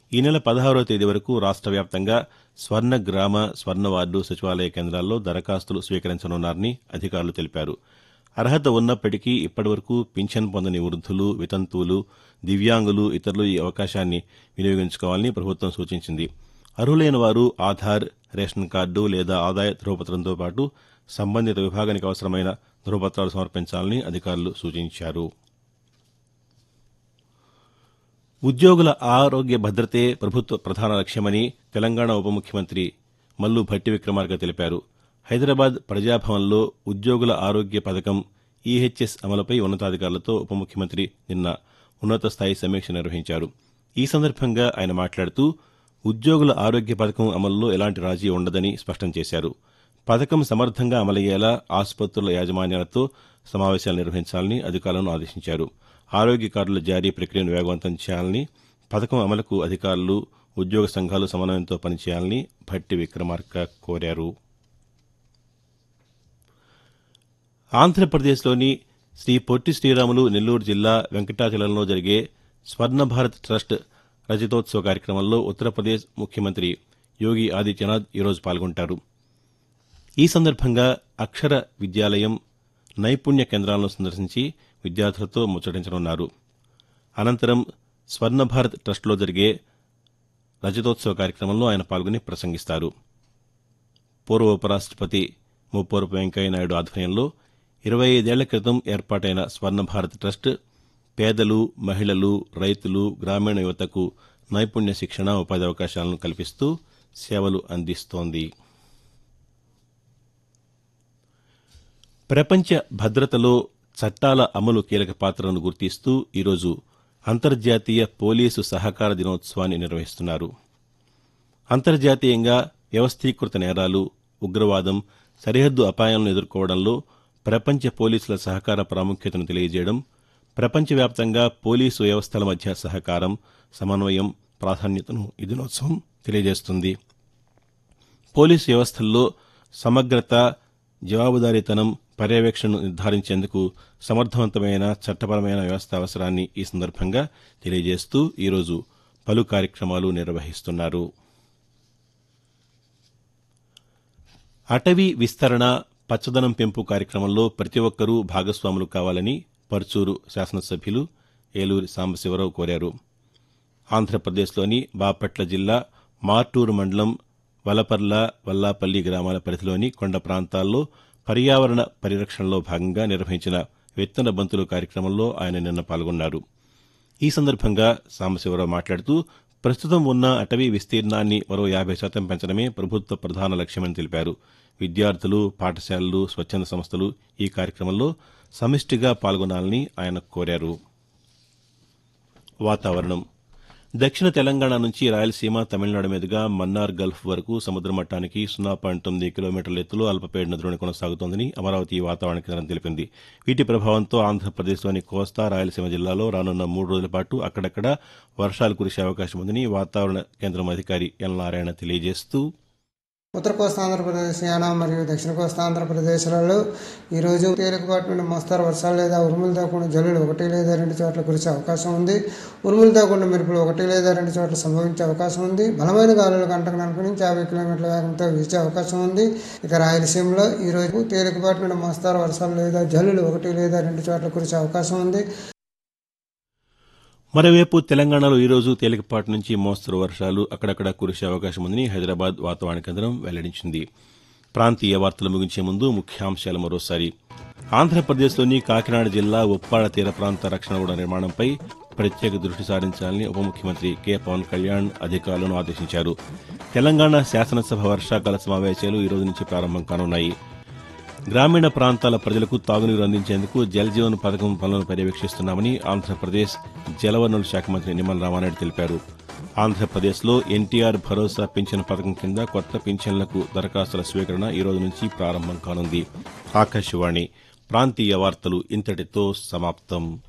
ఈ నెల 16వ తేదీ వరకు రాష్ట్ర వ్యాప్తంగా స్వర్ణ గ్రామ, స్వర్ణ వార్డు సచివాలయ కేంద్రాల్లో దరఖాస్తులు స్వీకరించనున్నారని అధికారులు తెలిపారు. అర్హత ఉన్నప్పటికీ ఇప్పటివరకు పింఛన్ పొందని వృద్ధులు, వితంతువులు, దివ్యాంగులు, ఇతరులు ఈ అవకాశాన్ని వినియోగించుకోవాలని ప్రభుత్వం సూచించింది. అర్హులైన వారు ఆధార్, రేషన్ కార్డు లేదా ఆదాయ ధృవపత్రంతో పాటు సంబంధిత విభాగానికి అవసరమైన ధృవపత్రాలు సమర్పించాలని అధికారులు సూచించారు. ఉద్యోగుల ఆరోగ్య భద్రతే ప్రభుత్వ ప్రధాన లక్ష్యమని తెలంగాణ ఉప ముఖ్యమంత్రి మల్లు భట్టి విక్రమార్క తెలిపారు. హైదరాబాద్ ప్రజాభవన్లో ఉద్యోగుల ఆరోగ్య పథకం ఈహెచ్ఎస్ అమలుపై ఉన్నతాధికారులతో ఉప ముఖ్యమంత్రి నిన్న ఉన్నత స్థాయి సమీక్ష నిర్వహించారు. ఈ సందర్భంగా ఆయన మాట్లాడుతూ ఉద్యోగుల ఆరోగ్య పథకం అమలులో ఎలాంటి రాజీ ఉండదని స్పష్టం చేశారు. పథకం సమర్థంగా అమలయ్యేలా ఆసుపత్రుల యాజమాన్యాలతో సమావేశాలు నిర్వహించాలని అధికారులను ఆదేశించారు. ఆరోగ్య కార్డుల జారీ ప్రక్రియను వేగవంతం చేయాలని, పథకం అమలుకు అధికారులు, ఉద్యోగ సంఘాలు సమన్వయంతో పనిచేయాలని భట్టి విక్రమార్క కోరారు. ఆంధ్రప్రదేశ్లోని శ్రీ పొట్టి శ్రీరాములు నెల్లూరు జిల్లా వెంకటాచలంలో జరిగే స్వర్ణ భారత్ ట్రస్ట్ రజతోత్సవ కార్యక్రమంలో ఉత్తరప్రదేశ్ ముఖ్యమంత్రి యోగి ఆదిత్యనాథ్ ఈరోజు పాల్గొంటారు. ఈ సందర్భంగా అక్షర విద్యాలయం, నైపుణ్య కేంద్రాలను సందర్శించి విద్యార్థులతో ముచ్చటించనున్నారు. అనంతరం స్వర్ణ భారత్ ట్రస్టులో జరిగే రజతోత్సవ కార్యక్రమంలో ఆయన పాల్గొని ప్రసంగిస్తారు. పూర్వ ఉపరాష్టపతి ముప్పవరపు వెంకయ్యనాయుడు ఆధ్వర్యంలో 25 ఏళ్ల క్రితం ఏర్పాటైన స్వర్ణ భారత్ ట్రస్ట్ పేదలు, మహిళలు, రైతులు, గ్రామీణ యువతకు నైపుణ్య శిక్షణ, ఉపాధి అవకాశాలను కల్పిస్తూ సేవలు అందిస్తోంది. ప్రపంచ భద్రతలో చట్టాల అమలు కీలక పాత్రను గుర్తిస్తూ ఈరోజు అంతర్జాతీయ పోలీసు సహకార దినోత్సవాన్ని నిర్వహిస్తున్నారు. అంతర్జాతీయంగా వ్యవస్థీకృత నేరాలు, ఉగ్రవాదం, సరిహద్దు అపాయాలను ఎదుర్కోవడంలో ప్రపంచ పోలీసుల సహకార ప్రాముఖ్యతను తెలియజేయడం, ప్రపంచవ్యాప్తంగా పోలీసు వ్యవస్థల మధ్య సహకారం, సమన్వయం ప్రాధాన్యతను ఈ దినోత్సవం తెలియజేస్తుంది. పోలీసు వ్యవస్థల్లో సమగ్రత, జవాబుదారీతనం, పర్యవేక్షణను నిర్ధారించేందుకు సమర్థవంతమైన చట్టపరమైన వ్యవస్థ అవసరాన్ని ఈ సందర్భంగా తెలియజేస్తూ ఈరోజు పలు కార్యక్రమాలు నిర్వహిస్తున్నారు. అటవీ విస్తరణ, పచ్చదనం పెంపు కార్యక్రమంలో ప్రతి ఒక్కరూ భాగస్వాములు కావాలని పర్చూరు శాసనసభ్యులు ఏలూరి సాంబశివరావు కోరారు. ఆంధ్రప్రదేశ్లోని బాపట్ల జిల్లా మార్టూరు మండలం వలపర్ల, వల్లాపల్లి గ్రామాల పరిధిలోని కొండ ప్రాంతాల్లో పర్యావరణ పరిరక్షణలో భాగంగా నిర్వహించిన విత్తన బంతులు కార్యక్రమంలో ఆయన నిన్న పాల్గొన్నారు. ఈ సందర్భంగా సాంబశివరావు మాట్లాడుతూ ప్రస్తుతం ఉన్న అటవీ విస్తీర్ణాన్ని మరో 50% పెంచడమే ప్రభుత్వ ప్రధాన లక్ష్యమని తెలిపారు. విద్యార్థులు, పాఠశాలలు, స్వచ్ఛంద సంస్థలు ఈ కార్యక్రమంలో సమిష్టిగా పాల్గొనాలని ఆయన కోరారు. వాతావరణం. దక్షిణ తెలంగాణ నుంచి రాయలసీమ, తమిళనాడు మీదుగా మన్నార్ గల్ఫ్ వరకు సముద్ర మట్టానికి 0.9 కిలోమీటర్ల ఎత్తులో అల్పపీడన ద్రోణి కొనసాగుతోందని అమరావతి వాతావరణ కేంద్రం తెలిపింది. వీటి ప్రభావంతో ఆంధ్రప్రదేశ్లోని కోస్తా, రాయలసీమ జిల్లాలో రానున్న 3 రోజుల పాటు అక్కడక్కడ వర్షాలు కురిసే అవకాశం ఉందని వాతావరణ కేంద్రం అధికారి ఎల్ నారాయణ తెలియజేస్తూ, ఉత్తర కోస్తా ఆంధ్రప్రదేశ్, యానాం మరియు దక్షిణ కోస్తా ఆంధ్రప్రదేశ్లలో ఈరోజు తేలికపాటి నుండి మోస్తారు వర్షాలు లేదా ఉరుములతో కూడిన జల్లులు 1 లేదా 2 చోట్ల కురిసే అవకాశం ఉంది. ఉరుములతో కూడిన మెరుపులు 1 లేదా 2 చోట్ల సంభవించే అవకాశం ఉంది. బలమైన గాలులు గంటకు 40 నుంచి 50 కిలోమీటర్ల వేగంతో వీచే అవకాశం ఉంది. ఇక రాయలసీమలో ఈరోజు తేలికపాటి నుండి మోస్తారు వర్షాలు లేదా జల్లులు 1 లేదా 2 చోట్ల కురిసే అవకాశం ఉంది. మరోవైపు తెలంగాణలో ఈరోజు తేలికపాటి నుంచి మోస్తరు వర్షాలు అక్కడక్కడ కురిసే అవకాశం ఉందని హైదరాబాద్ వాతావరణ కేంద్రం వెల్లడించింది. ప్రాంతీయ వార్తలు ముగించే ముందు ముఖ్యాంశాలు మరోసారి. ఆంధ్రప్రదేశ్లోని కాకినాడ జిల్లా ఉప్పాడ తీర ప్రాంత రక్షణ గోడ నిర్మాణంపై ప్రత్యేక దృష్టి సారించాలని ఉప ముఖ్యమంత్రి కె పవన్ కళ్యాణ్ అధికారులను ఆదేశించారు. తెలంగాణ శాసనసభ వర్షాకాల సమావేశాలు ఈరోజు నుంచి ప్రారంభం కానున్నాయి. గ్రామీణ ప్రాంతాల ప్రజలకు తాగునీరు అందించేందుకు జలజీవన్ పథకం పనులను పర్యవేక్షిస్తున్నామని ఆంధ్రప్రదేశ్ జలవనరుల శాఖ మంత్రి నిమ్మల రామానాయుడు తెలిపారు. ఆంధ్రప్రదేశ్లో ఎన్టీఆర్ భరోసా పింఛన్ పథకం కింద కొత్త పింఛన్లకు దరఖాస్తుల స్వీకరణ ఈ రోజు నుంచి ప్రారంభం కానుంది. ఆకాశవాణి ప్రాంతీయ వార్తలు ఇంతటితో సమాప్తం.